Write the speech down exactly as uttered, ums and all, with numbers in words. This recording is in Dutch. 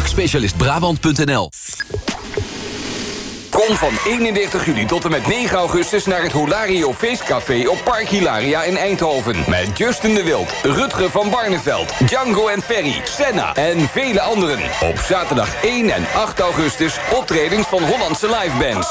Dakspecialist Brabant punt n l. Kom van eenendertig juli tot en met negen augustus naar het Holario Feestcafé op Park Hilaria in Eindhoven. Met Justin de Wild, Rutger van Barneveld, Django en Ferry, Senna en vele anderen. Op zaterdag één en acht augustus optredens van Hollandse livebands.